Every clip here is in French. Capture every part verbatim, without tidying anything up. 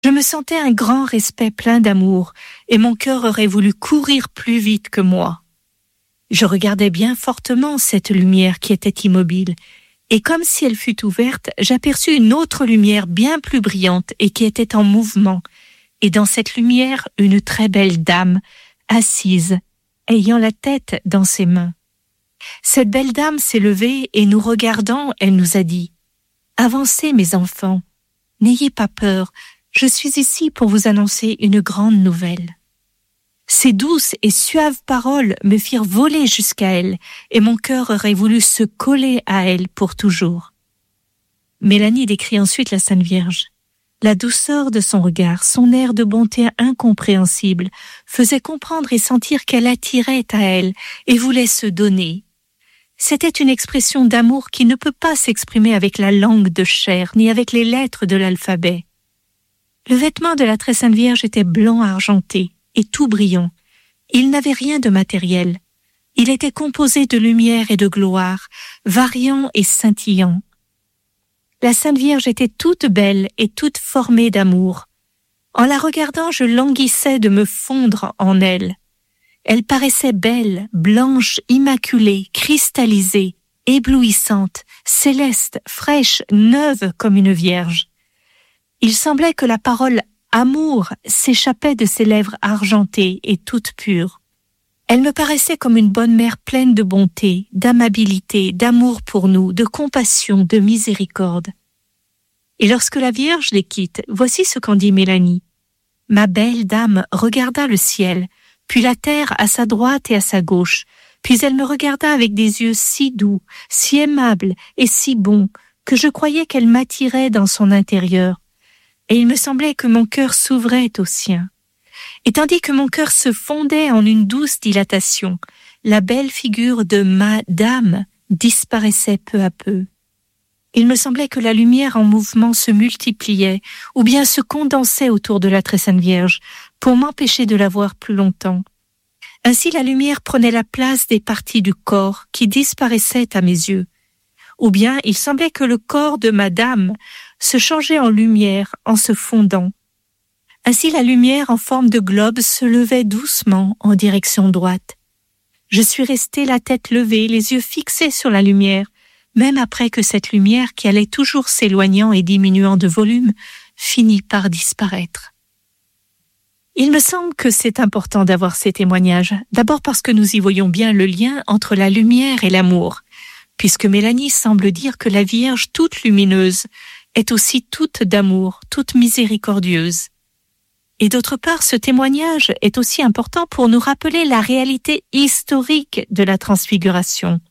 Je me sentais un grand respect plein d'amour, et mon cœur aurait voulu courir plus vite que moi. Je regardais bien fortement cette lumière qui était immobile, et comme si elle fût ouverte, j'aperçus une autre lumière bien plus brillante et qui était en mouvement, et dans cette lumière, une très belle dame, assise, ayant la tête dans ses mains. Cette belle dame s'est levée et nous regardant, elle nous a dit « Avancez, mes enfants, n'ayez pas peur, je suis ici pour vous annoncer une grande nouvelle. » Ces douces et suaves paroles me firent voler jusqu'à elle, et mon cœur aurait voulu se coller à elle pour toujours. Mélanie décrit ensuite la Sainte Vierge. La douceur de son regard, son air de bonté incompréhensible, faisait comprendre et sentir qu'elle attirait à elle et voulait se donner. C'était une expression d'amour qui ne peut pas s'exprimer avec la langue de chair, ni avec les lettres de l'alphabet. Le vêtement de la très Sainte Vierge était blanc argenté et tout brillant. Il n'avait rien de matériel. Il était composé de lumière et de gloire, variant et scintillant. La Sainte Vierge était toute belle et toute formée d'amour. En la regardant, je languissais de me fondre en elle. Elle paraissait belle, blanche, immaculée, cristallisée, éblouissante, céleste, fraîche, neuve comme une vierge. Il semblait que la parole « amour » s'échappait de ses lèvres argentées et toutes pures. Elle me paraissait comme une bonne mère pleine de bonté, d'amabilité, d'amour pour nous, de compassion, de miséricorde. Et lorsque la Vierge les quitte, voici ce qu'en dit Mélanie. Ma belle dame regarda le ciel, puis la terre à sa droite et à sa gauche, puis elle me regarda avec des yeux si doux, si aimables et si bons, que je croyais qu'elle m'attirait dans son intérieur. Et il me semblait que mon cœur s'ouvrait au sien. Et tandis que mon cœur se fondait en une douce dilatation, la belle figure de ma dame disparaissait peu à peu. Il me semblait que la lumière en mouvement se multipliait ou bien se condensait autour de la très Sainte Vierge pour m'empêcher de la voir plus longtemps. Ainsi la lumière prenait la place des parties du corps qui disparaissaient à mes yeux. Ou bien il semblait que le corps de ma dame se changeait en lumière en se fondant. Ainsi la lumière en forme de globe se levait doucement en direction droite. Je suis restée la tête levée, les yeux fixés sur la lumière, même après que cette lumière qui allait toujours s'éloignant et diminuant de volume finit par disparaître. Il me semble que c'est important d'avoir ces témoignages, d'abord parce que nous y voyons bien le lien entre la lumière et l'amour, puisque Mélanie semble dire que la Vierge toute lumineuse est aussi toute d'amour, toute miséricordieuse. Et d'autre part, ce témoignage est aussi important pour nous rappeler la réalité historique de la transfiguration.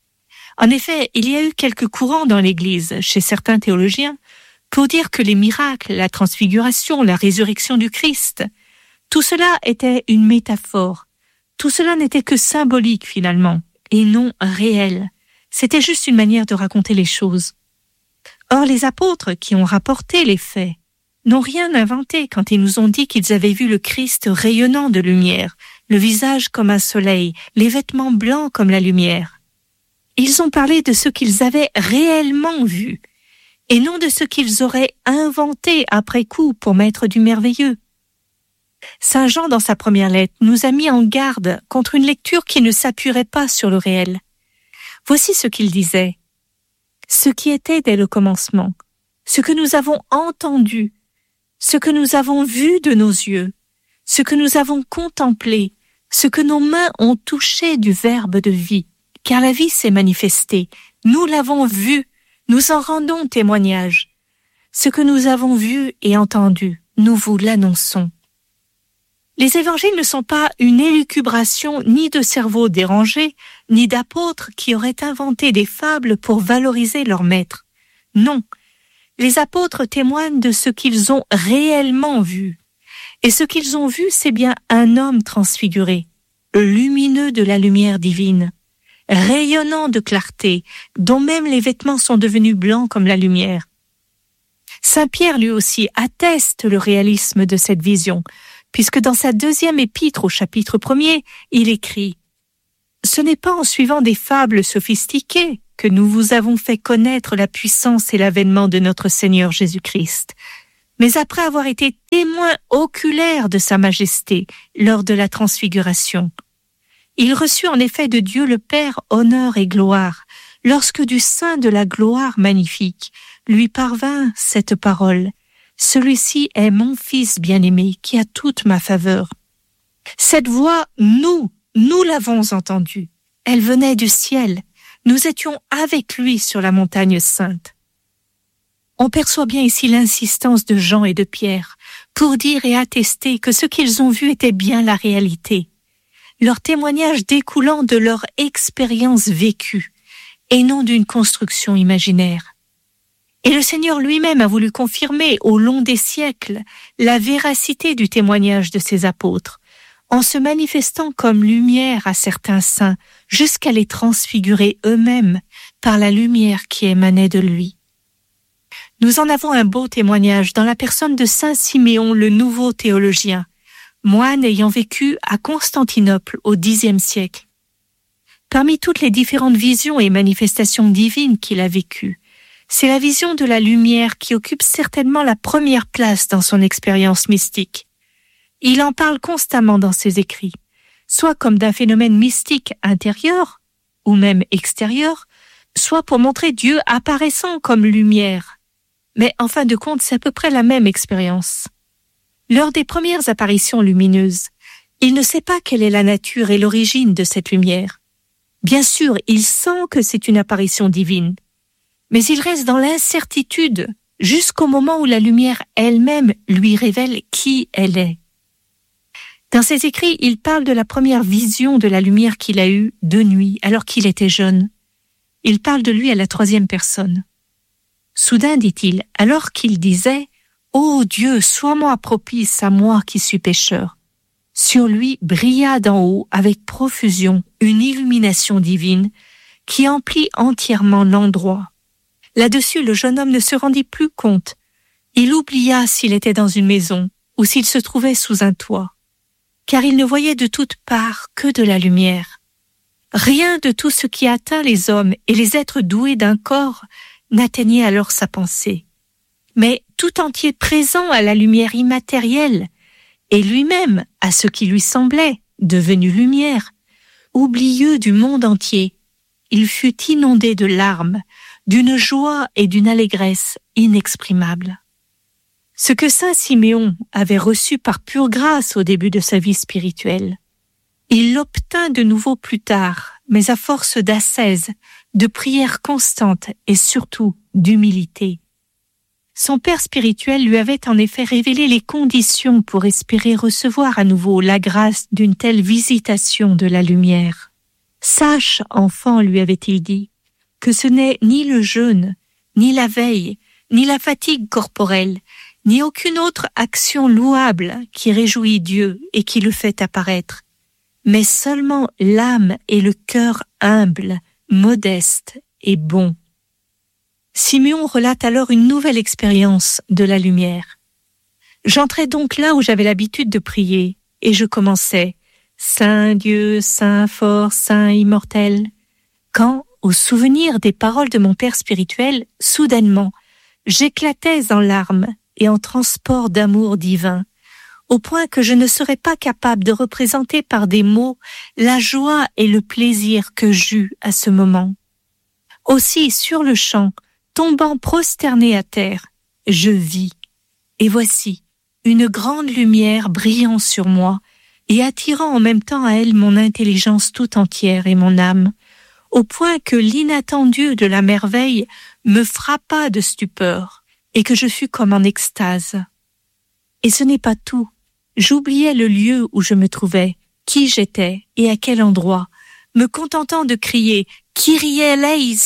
En effet, il y a eu quelques courants dans l'Église, chez certains théologiens, pour dire que les miracles, la transfiguration, la résurrection du Christ, tout cela était une métaphore. Tout cela n'était que symbolique finalement, et non réel. C'était juste une manière de raconter les choses. Or, les apôtres qui ont rapporté les faits n'ont rien inventé quand ils nous ont dit qu'ils avaient vu le Christ rayonnant de lumière, le visage comme un soleil, les vêtements blancs comme la lumière. Ils ont parlé de ce qu'ils avaient réellement vu, et non de ce qu'ils auraient inventé après coup pour mettre du merveilleux. Saint Jean, dans sa première lettre, nous a mis en garde contre une lecture qui ne s'appuierait pas sur le réel. Voici ce qu'il disait. « Ce qui était dès le commencement, ce que nous avons entendu, ce que nous avons vu de nos yeux, ce que nous avons contemplé, ce que nos mains ont touché du Verbe de vie, car la vie s'est manifestée, nous l'avons vu, nous en rendons témoignage. Ce que nous avons vu et entendu, nous vous l'annonçons. » Les évangiles ne sont pas une élucubration ni de cerveaux dérangés, ni d'apôtres qui auraient inventé des fables pour valoriser leur maître. Non, les apôtres témoignent de ce qu'ils ont réellement vu. Et ce qu'ils ont vu, c'est bien un homme transfiguré, lumineux de la lumière divine, rayonnant de clarté, dont même les vêtements sont devenus blancs comme la lumière. Saint Pierre, lui aussi, atteste le réalisme de cette vision, puisque dans sa deuxième épître au chapitre premier, il écrit « Ce n'est pas en suivant des fables sophistiquées que nous vous avons fait connaître la puissance et l'avènement de notre Seigneur Jésus-Christ, mais après avoir été témoin oculaire de sa majesté lors de la transfiguration. Il reçut en effet de Dieu le Père honneur et gloire, lorsque du sein de la gloire magnifique lui parvint cette parole. Celui-ci est mon Fils bien-aimé qui a toute ma faveur. Cette voix, nous, nous l'avons entendue. Elle venait du ciel. Nous étions avec lui sur la montagne sainte. On perçoit bien ici l'insistance de Jean et de Pierre pour dire et attester que ce qu'ils ont vu était bien la réalité. Leur témoignage découlant de leur expérience vécue et non d'une construction imaginaire. Et le Seigneur lui-même a voulu confirmer au long des siècles la véracité du témoignage de ses apôtres, en se manifestant comme lumière à certains saints, jusqu'à les transfigurer eux-mêmes par la lumière qui émanait de lui. Nous en avons un beau témoignage dans la personne de saint Siméon, le nouveau théologien, moine ayant vécu à Constantinople au dixième siècle. Parmi toutes les différentes visions et manifestations divines qu'il a vécues, c'est la vision de la lumière qui occupe certainement la première place dans son expérience mystique. Il en parle constamment dans ses écrits, soit comme d'un phénomène mystique intérieur, ou même extérieur, soit pour montrer Dieu apparaissant comme lumière. Mais en fin de compte, c'est à peu près la même expérience. Lors des premières apparitions lumineuses, il ne sait pas quelle est la nature et l'origine de cette lumière. Bien sûr, il sent que c'est une apparition divine, mais il reste dans l'incertitude jusqu'au moment où la lumière elle-même lui révèle qui elle est. Dans ses écrits, il parle de la première vision de la lumière qu'il a eue de nuit, alors qu'il était jeune. Il parle de lui à la troisième personne. Soudain, dit-il, alors qu'il disait « Ô Dieu, sois-moi propice à moi qui suis pécheur », sur lui brilla d'en haut avec profusion une illumination divine qui emplit entièrement l'endroit. Là-dessus, le jeune homme ne se rendit plus compte. Il oublia s'il était dans une maison ou s'il se trouvait sous un toit, car il ne voyait de toutes parts que de la lumière. Rien de tout ce qui atteint les hommes et les êtres doués d'un corps n'atteignait alors sa pensée, mais tout entier présent à la lumière immatérielle, et lui-même à ce qui lui semblait devenu lumière, oublieux du monde entier, il fut inondé de larmes, d'une joie et d'une allégresse inexprimables. Ce que saint Siméon avait reçu par pure grâce au début de sa vie spirituelle, il l'obtint de nouveau plus tard, mais à force d'ascèse, de prière constante et surtout d'humilité. Son père spirituel lui avait en effet révélé les conditions pour espérer recevoir à nouveau la grâce d'une telle visitation de la lumière. « Sache, enfant, lui avait-il dit, que ce n'est ni le jeûne, ni la veille, ni la fatigue corporelle, ni aucune autre action louable qui réjouit Dieu et qui le fait apparaître, mais seulement l'âme et le cœur humble, modeste et bon. » Siméon relate alors une nouvelle expérience de la lumière. « J'entrais donc là où j'avais l'habitude de prier, et je commençais « Saint Dieu, Saint fort, Saint immortel », quand, au souvenir des paroles de mon père spirituel, soudainement, j'éclatais en larmes et en transport d'amour divin, au point que je ne serais pas capable de représenter par des mots la joie et le plaisir que j'eus à ce moment. Aussi, sur le champ, tombant prosterné à terre, je vis, et voici, une grande lumière brillant sur moi et attirant en même temps à elle mon intelligence tout entière et mon âme, au point que l'inattendu de la merveille me frappa de stupeur et que je fus comme en extase. Et ce n'est pas tout. J'oubliais le lieu où je me trouvais, qui j'étais et à quel endroit, me contentant de crier « Kyrie eleison !»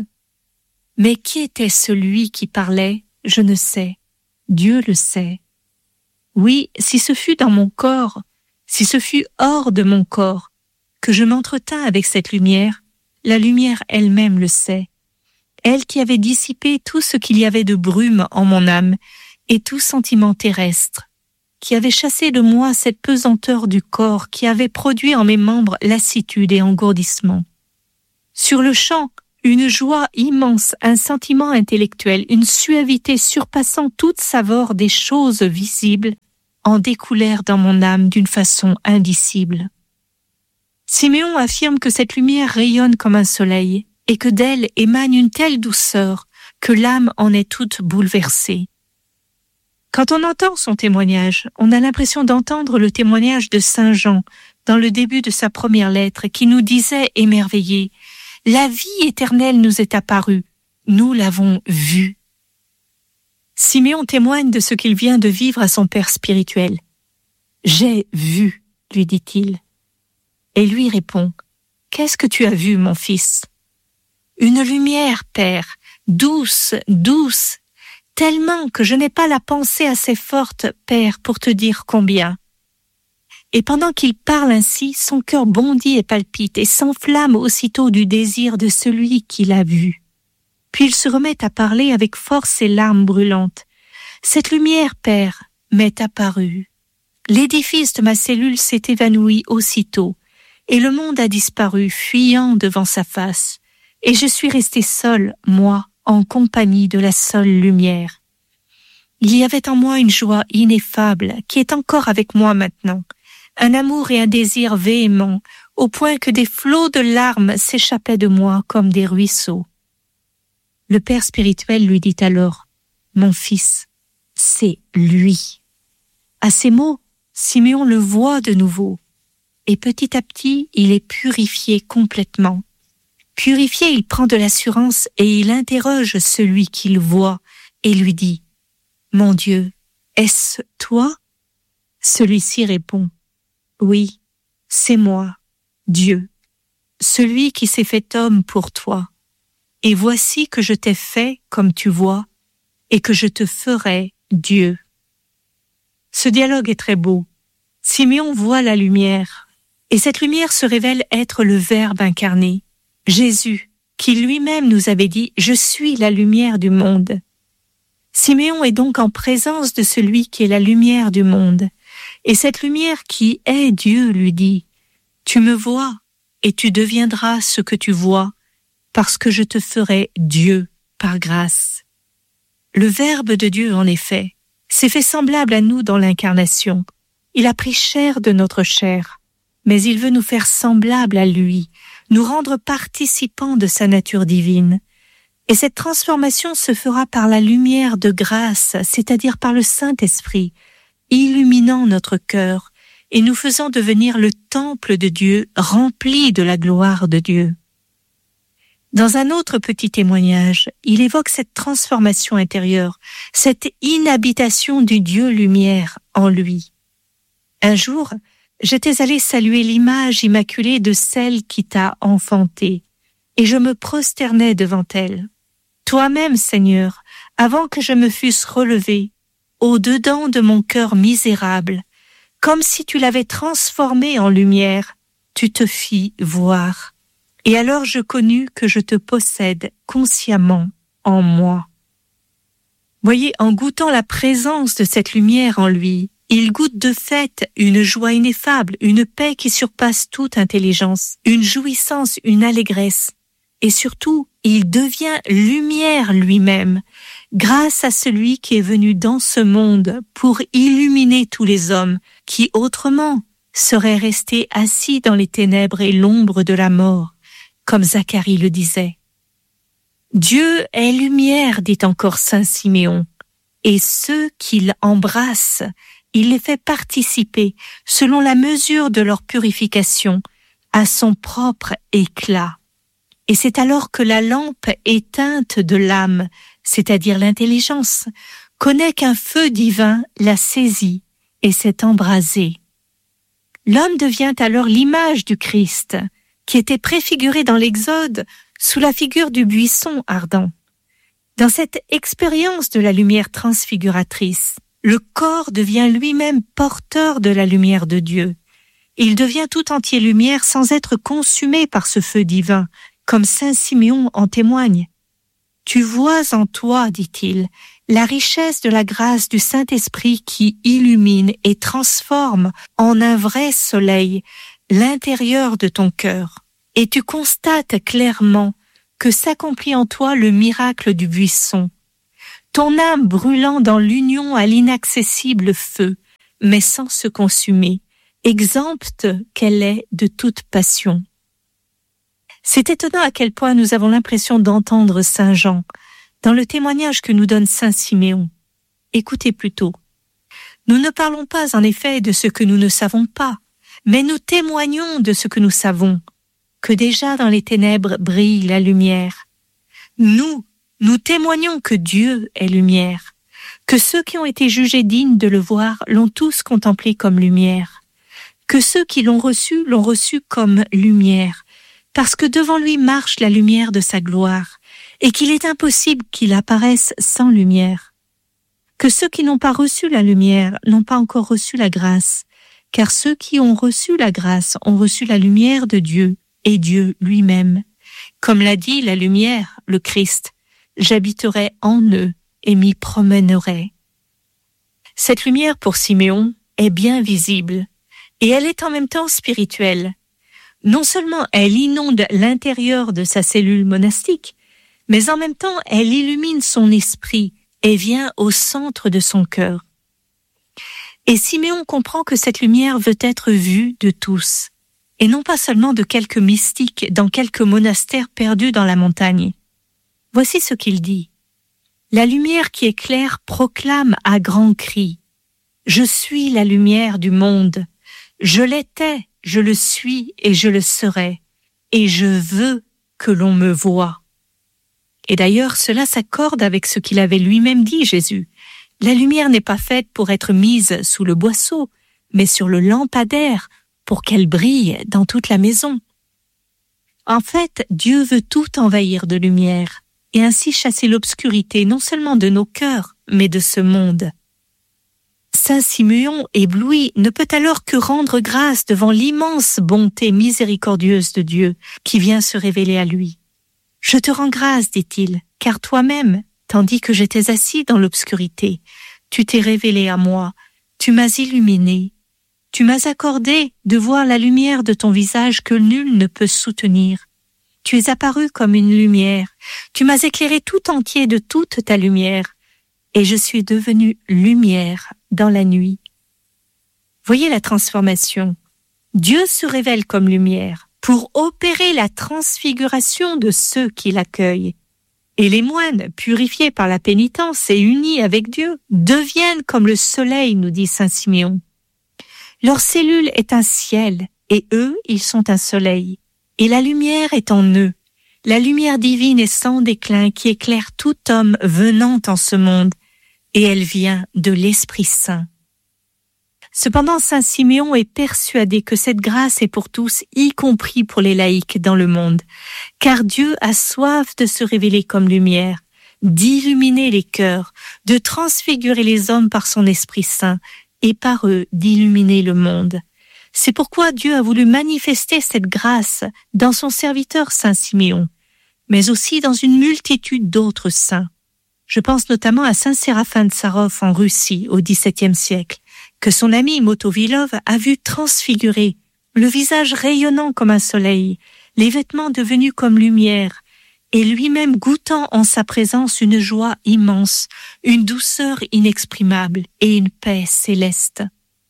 Mais qui était celui qui parlait, je ne sais. Dieu le sait. Oui, si ce fut dans mon corps, si ce fut hors de mon corps, que je m'entretins avec cette lumière, la lumière elle-même le sait. Elle qui avait dissipé tout ce qu'il y avait de brume en mon âme et tout sentiment terrestre, qui avait chassé de moi cette pesanteur du corps qui avait produit en mes membres lassitude et engourdissement. Sur le champ, une joie immense, un sentiment intellectuel, une suavité surpassant toute saveur des choses visibles, en découlèrent dans mon âme d'une façon indicible. Siméon affirme que cette lumière rayonne comme un soleil et que d'elle émane une telle douceur que l'âme en est toute bouleversée. Quand on entend son témoignage, on a l'impression d'entendre le témoignage de Saint Jean dans le début de sa première lettre qui nous disait émerveillé « La vie éternelle nous est apparue, nous l'avons vue ». Siméon témoigne de ce qu'il vient de vivre à son père spirituel. « J'ai vu », lui dit-il. Et lui répond « Qu'est-ce que tu as vu, mon fils ?»« Une lumière, père, douce, douce, tellement que je n'ai pas la pensée assez forte, père, pour te dire combien. » Et pendant qu'il parle ainsi, son cœur bondit et palpite et s'enflamme aussitôt du désir de celui qui l'a vu. Puis il se remet à parler avec force et larmes brûlantes. « Cette lumière, père, m'est apparue. L'édifice de ma cellule s'est évanoui aussitôt, et le monde a disparu, fuyant devant sa face, et je suis resté seul, moi, en compagnie de la seule lumière. Il y avait en moi une joie ineffable qui est encore avec moi maintenant, un amour et un désir véhéments, au point que des flots de larmes s'échappaient de moi comme des ruisseaux. » Le père spirituel lui dit alors, « Mon fils, c'est lui. » À ces mots, Siméon le voit de nouveau, et petit à petit, il est purifié complètement. Purifié, il prend de l'assurance et il interroge celui qu'il voit et lui dit « Mon Dieu, est-ce toi ?» Celui-ci répond « Oui, c'est moi, Dieu, celui qui s'est fait homme pour toi. Et voici que je t'ai fait comme tu vois et que je te ferai Dieu. » Ce dialogue est très beau. Siméon voit la lumière, et cette lumière se révèle être le Verbe incarné, Jésus, qui lui-même nous avait dit « Je suis la lumière du monde ». Siméon est donc en présence de celui qui est la lumière du monde, et cette lumière qui est Dieu lui dit « Tu me vois, et tu deviendras ce que tu vois, parce que je te ferai Dieu par grâce. » Le Verbe de Dieu, en effet, s'est fait semblable à nous dans l'incarnation. Il a pris chair de notre chair, mais il veut nous faire semblables à lui, nous rendre participants de sa nature divine. Et cette transformation se fera par la lumière de grâce, c'est-à-dire par le Saint-Esprit, illuminant notre cœur et nous faisant devenir le temple de Dieu rempli de la gloire de Dieu. Dans un autre petit témoignage, il évoque cette transformation intérieure, cette inhabitation du Dieu lumière en lui. Un jour, j'étais allé saluer l'image immaculée de celle qui t'a enfanté, et je me prosternais devant elle. Toi-même, Seigneur, avant que je me fusse relevé, au-dedans de mon cœur misérable, comme si tu l'avais transformé en lumière, tu te fis voir. Et alors je connus que je te possède consciemment en moi. Voyez, en goûtant la présence de cette lumière en lui, il goûte de fait une joie ineffable, une paix qui surpasse toute intelligence, une jouissance, une allégresse. Et surtout, il devient lumière lui-même, grâce à celui qui est venu dans ce monde pour illuminer tous les hommes, qui autrement seraient restés assis dans les ténèbres et l'ombre de la mort, comme Zacharie le disait. Dieu est lumière, dit encore saint Siméon, et ceux qu'il embrasse, il les fait participer, selon la mesure de leur purification, à son propre éclat. Et c'est alors que la lampe éteinte de l'âme, c'est-à-dire l'intelligence, connaît qu'un feu divin l'a saisie et s'est embrasé. L'homme devient alors l'image du Christ, qui était préfiguré dans l'Exode sous la figure du buisson ardent. Dans cette expérience de la lumière transfiguratrice, le corps devient lui-même porteur de la lumière de Dieu. Il devient tout entier lumière sans être consumé par ce feu divin, comme saint Siméon en témoigne. « Tu vois en toi, dit-il, la richesse de la grâce du Saint-Esprit qui illumine et transforme en un vrai soleil l'intérieur de ton cœur. Et tu constates clairement que s'accomplit en toi le miracle du buisson. Ton âme brûlant dans l'union à l'inaccessible feu, mais sans se consumer, exempte qu'elle est de toute passion. C'est étonnant à quel point nous avons l'impression d'entendre Saint Jean dans le témoignage que nous donne Saint Siméon. Écoutez plutôt. Nous ne parlons pas en effet de ce que nous ne savons pas, mais nous témoignons de ce que nous savons, que déjà dans les ténèbres brille la lumière. Nous, nous témoignons que Dieu est lumière, que ceux qui ont été jugés dignes de le voir l'ont tous contemplé comme lumière, que ceux qui l'ont reçu l'ont reçu comme lumière, parce que devant lui marche la lumière de sa gloire, et qu'il est impossible qu'il apparaisse sans lumière. Que ceux qui n'ont pas reçu la lumière n'ont pas encore reçu la grâce, car ceux qui ont reçu la grâce ont reçu la lumière de Dieu et Dieu lui-même. Comme l'a dit la lumière, le Christ, j'habiterai en eux et m'y promènerai. Cette lumière pour Siméon est bien visible, et elle est en même temps spirituelle. Non seulement elle inonde l'intérieur de sa cellule monastique, mais en même temps elle illumine son esprit et vient au centre de son cœur. Et Siméon comprend que cette lumière veut être vue de tous, et non pas seulement de quelques mystiques dans quelques monastères perdus dans la montagne. Voici ce qu'il dit. La lumière qui éclaire proclame à grands cris. Je suis la lumière du monde. Je l'étais, je le suis et je le serai. Et je veux que l'on me voie. Et d'ailleurs, cela s'accorde avec ce qu'il avait lui-même dit, Jésus. La lumière n'est pas faite pour être mise sous le boisseau, mais sur le lampadaire, pour qu'elle brille dans toute la maison. En fait, Dieu veut tout envahir de lumière, et ainsi chasser l'obscurité non seulement de nos cœurs, mais de ce monde. Saint Siméon, ébloui, ne peut alors que rendre grâce devant l'immense bonté miséricordieuse de Dieu qui vient se révéler à lui. « Je te rends grâce, dit-il, car toi-même, tandis que j'étais assis dans l'obscurité, tu t'es révélé à moi, tu m'as illuminé, tu m'as accordé de voir la lumière de ton visage que nul ne peut soutenir. Tu es apparu comme une lumière, tu m'as éclairé tout entier de toute ta lumière, et je suis devenu lumière dans la nuit. » Voyez la transformation. Dieu se révèle comme lumière pour opérer la transfiguration de ceux qui l'accueillent. Et les moines, purifiés par la pénitence et unis avec Dieu, deviennent comme le soleil, nous dit saint Siméon. Leur cellule est un ciel, et eux, ils sont un soleil. Et la lumière est en eux, la lumière divine et sans déclin qui éclaire tout homme venant en ce monde, et elle vient de l'Esprit Saint. Cependant, saint Siméon est persuadé que cette grâce est pour tous, y compris pour les laïcs dans le monde, car Dieu a soif de se révéler comme lumière, d'illuminer les cœurs, de transfigurer les hommes par son Esprit Saint, et par eux d'illuminer le monde. C'est pourquoi Dieu a voulu manifester cette grâce dans son serviteur saint Siméon, mais aussi dans une multitude d'autres saints. Je pense notamment à saint Séraphin de Sarov en Russie au dix-septième siècle, que son ami Motovilov a vu transfigurer, le visage rayonnant comme un soleil, les vêtements devenus comme lumière, et lui-même goûtant en sa présence une joie immense, une douceur inexprimable et une paix céleste.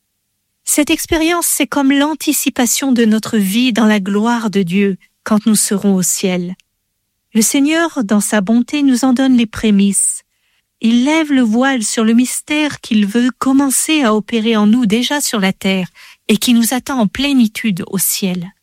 Cette expérience, c'est comme l'anticipation de notre vie dans la gloire de Dieu quand nous serons au ciel. Le Seigneur, dans sa bonté, nous en donne les prémices. Il lève le voile sur le mystère qu'il veut commencer à opérer en nous déjà sur la terre et qui nous attend en plénitude au ciel.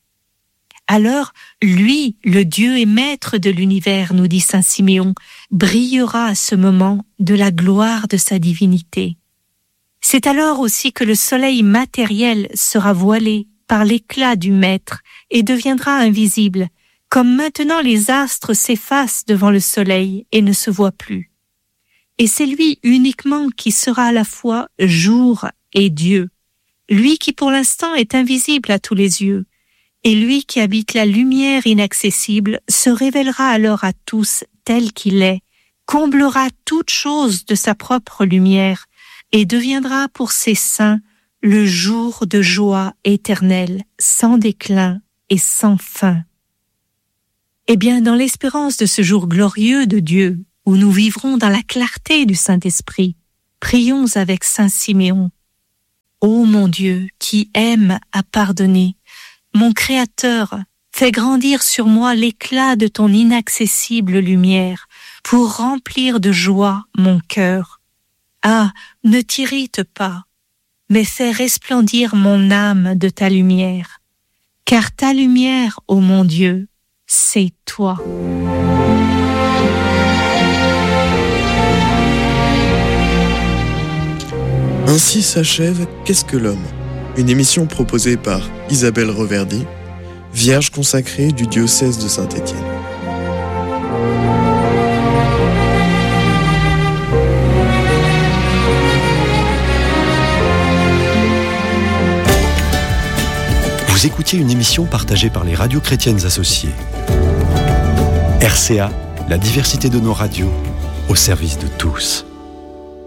Alors, lui, le Dieu et maître de l'univers, nous dit saint Siméon, brillera à ce moment de la gloire de sa divinité. C'est alors aussi que le soleil matériel sera voilé par l'éclat du Maître et deviendra invisible, comme maintenant les astres s'effacent devant le soleil et ne se voient plus. Et c'est lui uniquement qui sera à la fois jour et Dieu, lui qui pour l'instant est invisible à tous les yeux, et lui qui habite la lumière inaccessible se révélera alors à tous tel qu'il est, comblera toute chose de sa propre lumière, et deviendra pour ses saints le jour de joie éternelle, sans déclin et sans fin. Eh bien, dans l'espérance de ce jour glorieux de Dieu, où nous vivrons dans la clarté du Saint-Esprit, prions avec Saint Siméon. Ô mon Dieu, qui aime à pardonner, mon Créateur, fais grandir sur moi l'éclat de ton inaccessible lumière, pour remplir de joie mon cœur. Ah, ne t'irrite pas, mais fais resplendir mon âme de ta lumière, car ta lumière, ô mon Dieu, c'est toi. Ainsi s'achève Qu'est-ce que l'homme ? Une émission proposée par Isabelle Reverdy, vierge consacrée du diocèse de Saint-Étienne. Vous écoutiez une émission partagée par les radios chrétiennes associées. R C A, la diversité de nos radios, au service de tous.